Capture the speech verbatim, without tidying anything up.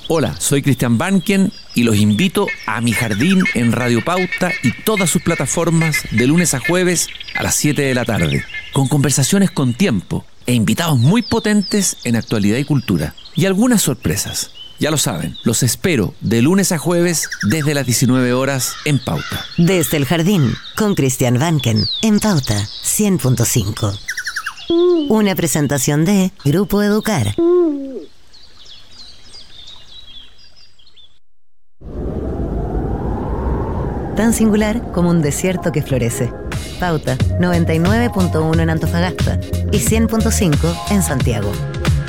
Hola, soy Cristian Banken y los invito a Mi Jardín en Radio Pauta y todas sus plataformas de lunes a jueves a las siete de la tarde, con conversaciones con tiempo e invitados muy potentes en actualidad y cultura. Y algunas sorpresas. Ya lo saben, los espero de lunes a jueves desde las diecinueve horas en Pauta. Desde el Jardín, con Cristian Banken, en Pauta cien punto cinco. Una presentación de Grupo Educar. Tan singular como un desierto que florece. Pauta noventa y nueve punto uno en Antofagasta y cien punto cinco en Santiago.